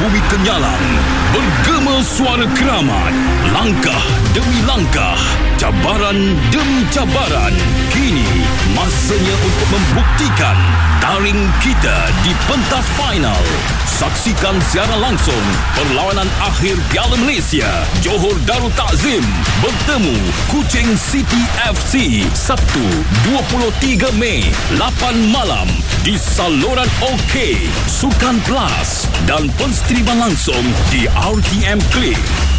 bumi kenyalang, bergema suara keramat, langkah demi langkah, cabaran demi cabaran. Kini masanya untuk membuktikan taring kita di pentas final. Saksikan siaran langsung perlawanan akhir Piala Malaysia Johor Darul Takzim bertemu Kuching City FC Sabtu 23 Mei 8 malam di saluran OK, Sukan Plus dan penstriman langsung di RTM Klik.